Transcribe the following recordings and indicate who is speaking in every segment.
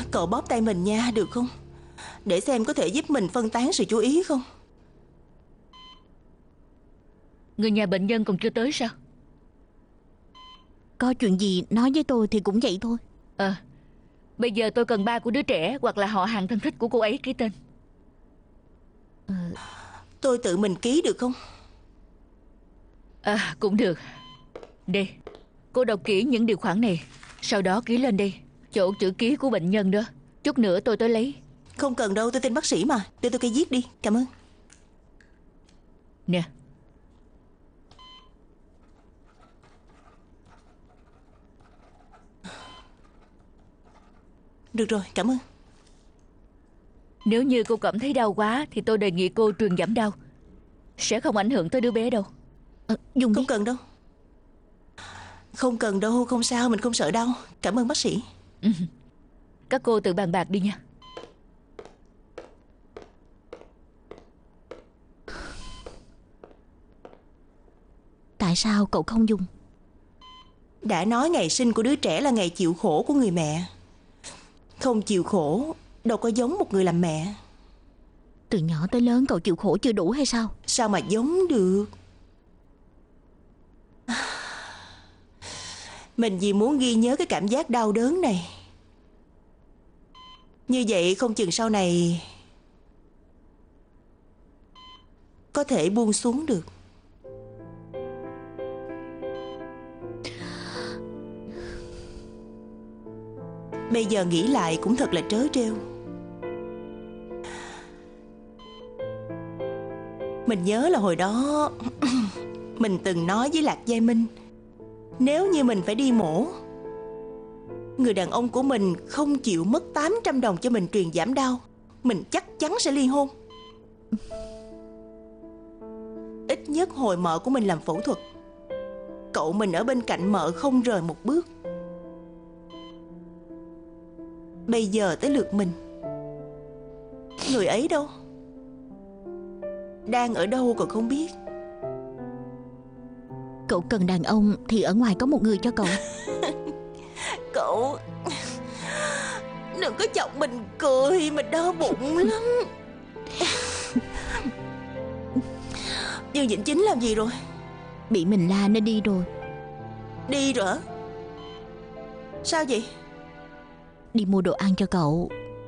Speaker 1: Cậu bóp tay mình nha, được không? Để xem có thể giúp mình phân tán sự chú ý không.
Speaker 2: Người nhà bệnh nhân còn chưa tới sao?
Speaker 3: Có chuyện gì nói với tôi thì cũng vậy thôi.
Speaker 2: Bây giờ tôi cần ba của đứa trẻ hoặc là họ hàng thân thích của cô ấy ký tên.
Speaker 1: Tôi tự mình ký được không?
Speaker 2: Cũng được. Đây, cô đọc kỹ những điều khoản này, sau đó ký lên đây, chỗ chữ ký của bệnh nhân đó. Chút nữa tôi tới lấy.
Speaker 1: Không cần đâu, tôi tên bác sĩ mà. Để tôi cái viết đi, cảm ơn.
Speaker 2: Nè.
Speaker 1: Được rồi, cảm ơn.
Speaker 2: Nếu như cô cảm thấy đau quá thì tôi đề nghị cô truyền giảm đau, sẽ không ảnh hưởng tới đứa bé đâu.
Speaker 3: Dùng đi.
Speaker 1: Không cần đâu. Không cần đâu, không sao, mình không sợ đau. Cảm ơn bác sĩ.
Speaker 2: Các cô tự bàn bạc đi nha.
Speaker 3: Tại sao cậu không dùng?
Speaker 1: Đã nói ngày sinh của đứa trẻ là ngày chịu khổ của người mẹ. Không chịu khổ đâu có giống một người làm mẹ.
Speaker 3: Từ nhỏ tới lớn cậu chịu khổ chưa đủ hay sao?
Speaker 1: Sao mà giống được. Mình chỉ muốn ghi nhớ cái cảm giác đau đớn này. Như vậy không chừng sau này có thể buông xuống được. Bây giờ nghĩ lại cũng thật là trớ trêu. Mình nhớ là hồi đó mình từng nói với Lạc Giai Minh, nếu như mình phải đi mổ, người đàn ông của mình không chịu mất 800 đồng cho mình truyền giảm đau, mình chắc chắn sẽ ly hôn. Ít nhất hồi mợ của mình làm phẫu thuật, cậu mình ở bên cạnh mợ không rời một bước. Bây giờ tới lượt mình. Người ấy đâu? Đang ở đâu còn không biết.
Speaker 3: Cậu cần đàn ông thì ở ngoài có một người cho cậu.
Speaker 1: Cậu đừng có chọc mình cười, mình đau bụng lắm. Dương Vĩnh Chính làm gì rồi?
Speaker 3: Bị mình la nên đi rồi.
Speaker 1: Đi rồi hả? Sao vậy?
Speaker 3: Đi mua đồ ăn cho cậu.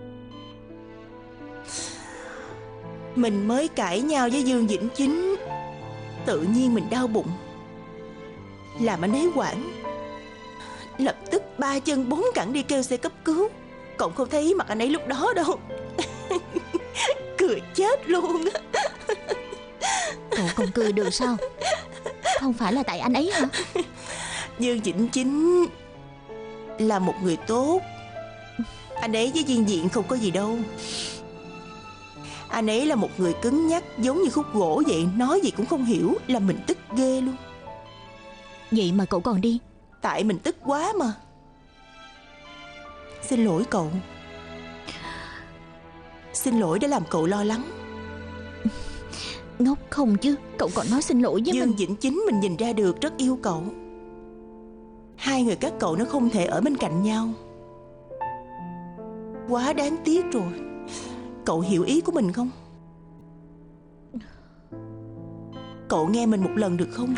Speaker 1: Mình mới cãi nhau với Dương Vĩnh Chính, tự nhiên mình đau bụng, làm anh ấy hoảng. Lập tức 3 chân 4 cẳng đi kêu xe cấp cứu. Cậu không thấy mặt anh ấy lúc đó đâu. Cười chết luôn.
Speaker 3: Cậu còn cười được sao? Không phải là tại anh ấy hả?
Speaker 1: Dương Vĩnh Chính là một người tốt. Anh ấy với Viên Diện không có gì đâu. Anh ấy là một người cứng nhắc, giống như khúc gỗ vậy, nói gì cũng không hiểu, làm mình tức ghê luôn.
Speaker 3: Vậy mà cậu còn đi?
Speaker 1: Tại mình tức quá mà. Xin lỗi cậu. Xin lỗi đã làm cậu lo lắng.
Speaker 3: Ngốc không chứ, cậu còn nói xin lỗi với mình.
Speaker 1: Dương Vĩnh Chính mình nhìn ra được rất yêu cậu. Hai người các cậu nó không thể ở bên cạnh nhau. Quá đáng tiếc rồi. Cậu hiểu ý của mình không? Cậu nghe mình một lần được không?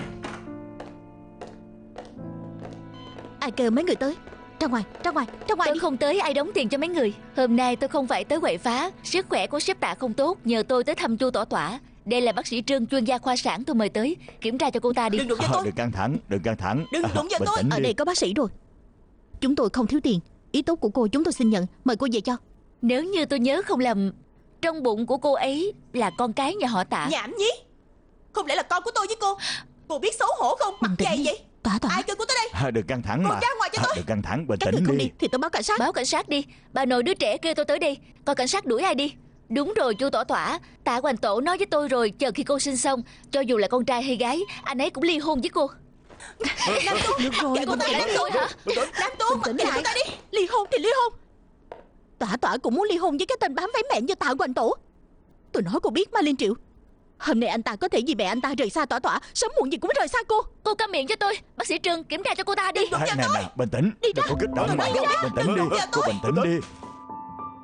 Speaker 3: Ai kêu mấy người tới? Ra ngoài, ra ngoài, ra ngoài
Speaker 2: Tôi
Speaker 3: đi.
Speaker 2: không tới, ai đóng tiền cho mấy người. Hôm nay tôi không phải tới quậy phá. Sức khỏe của sếp Tạ không tốt, nhờ tôi tới thăm Chu Tỏa Tỏa. Đây là bác sĩ Trương, chuyên gia khoa sản tôi mời tới. Kiểm tra cho cô ta đi.
Speaker 1: Đừng đụng vào tôi.
Speaker 4: Đừng căng thẳng, đừng căng thẳng.
Speaker 1: Đừng đụng vào
Speaker 4: bình
Speaker 1: tôi.
Speaker 4: tĩnh
Speaker 3: Ở
Speaker 4: đi.
Speaker 3: đây có bác sĩ rồi. Chúng tôi không thiếu tiền. Ý tốt của cô chúng tôi xin nhận. Mời cô về cho.
Speaker 2: Nếu như tôi nhớ không lầm, trong bụng của cô ấy là con cái nhà họ Tạ.
Speaker 1: Nhảm nhí. Không lẽ là con của tôi với cô? Cô biết xấu hổ không? Mặt
Speaker 3: Bình tĩnh
Speaker 1: dày
Speaker 3: đi.
Speaker 1: vậy.
Speaker 3: Tỏa Tỏa.
Speaker 1: Ai kêu cô tới đây?
Speaker 4: Đừng căng thẳng
Speaker 1: Cô
Speaker 4: mà.
Speaker 1: ra ngoài cho tôi.
Speaker 4: Đừng căng thẳng, bình
Speaker 3: Các người
Speaker 4: tĩnh
Speaker 3: không
Speaker 4: đi.
Speaker 3: đi thì tôi báo cảnh sát.
Speaker 2: Báo cảnh sát đi. Bà nội đứa trẻ kêu tôi tới đây. Coi cảnh sát đuổi ai đi. Đúng rồi Chu Tỏa Tỏa, Tạ Hoành Tổ nói với tôi rồi, chờ khi cô sinh xong, cho dù là con trai hay gái, anh ấy cũng ly hôn với cô.
Speaker 1: Nam Tú.
Speaker 3: Được rồi,
Speaker 1: Kệ cô ta
Speaker 3: bình
Speaker 1: đánh
Speaker 3: tĩnh
Speaker 1: tôi hả? Nam Tú,
Speaker 3: Bình tĩnh
Speaker 1: kệ
Speaker 3: lại.
Speaker 1: cô ta đi.
Speaker 3: Ly hôn thì ly hôn. Tỏa Tỏa cũng muốn ly hôn với cái tên bám váy mẹ như Tạ Hoành Tổ. Tôi nói cô biết mà Liên Triệu. Hôm nay anh ta có thể vì mẹ anh ta rời xa Tỏa Tỏa, sớm muộn gì cũng rời xa cô.
Speaker 2: Cô câm miệng cho tôi. Bác sĩ Trương, kiểm tra cho cô ta đi.
Speaker 4: Nè, bình tĩnh.
Speaker 3: Đi
Speaker 4: Đừng
Speaker 3: ra.
Speaker 4: có kích động mà.
Speaker 1: Đừng
Speaker 4: Bình tĩnh đi.
Speaker 1: đụng vào
Speaker 4: Cô
Speaker 1: tôi.
Speaker 4: bình tĩnh đi.